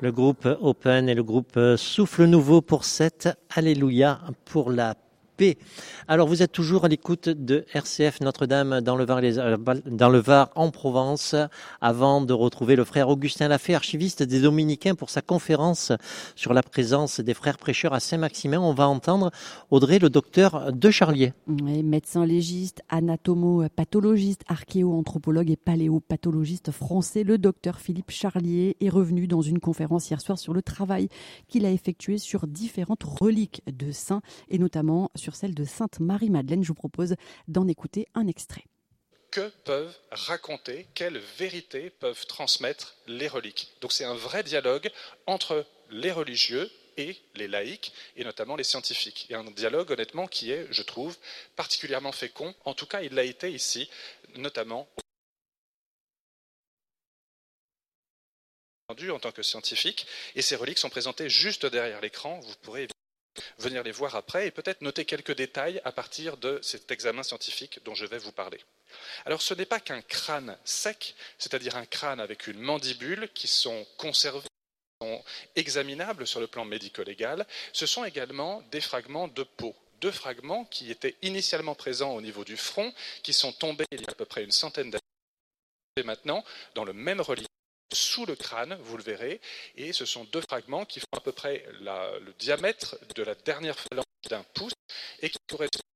Le groupe Open et le groupe Souffle Nouveau pour cette Alléluia pour la paix. Alors vous êtes toujours à l'écoute de RCF Notre-Dame dans le Var en Provence, avant de retrouver le frère Augustin Lafay, archiviste des Dominicains, pour sa conférence sur la présence des frères prêcheurs à Saint-Maximin. On va entendre Audrey, le docteur de Charlier. Oui, médecin légiste, anatomo-pathologiste, archéo-anthropologue et paléopathologiste français, le docteur Philippe Charlier est revenu dans une conférence hier soir sur le travail qu'il a effectué sur différentes reliques de saints et notamment sur celle de Sainte Marie-Madeleine. Je vous propose d'en écouter un extrait. Que peuvent raconter, quelles vérités peuvent transmettre les reliques? Donc c'est un vrai dialogue entre les religieux et les laïcs, et notamment les scientifiques. Et un dialogue, honnêtement, qui est, je trouve, particulièrement fécond. En tout cas, il l'a été ici, notamment en tant que scientifique. Et ces reliques sont présentées juste derrière l'écran. Vous pourrez venir les voir après et peut-être noter quelques détails à partir de cet examen scientifique dont je vais vous parler. Alors ce n'est pas qu'un crâne sec, c'est-à-dire un crâne avec une mandibule qui sont conservés, sont examinables sur le plan médico-légal. Ce sont également des fragments de peau. 2 fragments qui étaient initialement présents au niveau du front, qui sont tombés il y a à peu près une centaine d'années, et maintenant dans le même relief sous le crâne, vous le verrez, et ce sont 2 fragments qui font à peu près le diamètre de la dernière phalange d'un pouce et qui correspondent